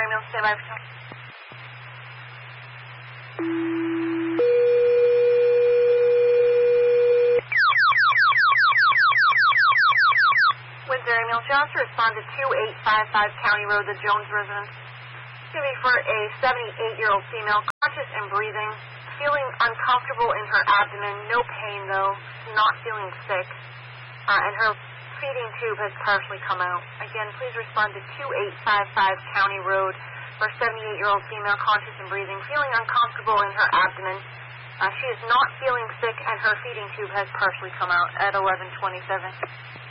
ambulance, stand by for help. Windsor Ambulance, you have to respond to 2855 County Road, the Jones residence. It's going to be for a 78-year-old female, conscious and breathing, feeling uncomfortable in her abdomen, no pain though, not feeling sick, and her feeding tube has partially come out. Again, please respond to 2855 County Road for a 78-year-old female, conscious and breathing, feeling uncomfortable in her abdomen. She is not feeling sick, and her feeding tube has partially come out at 11:27.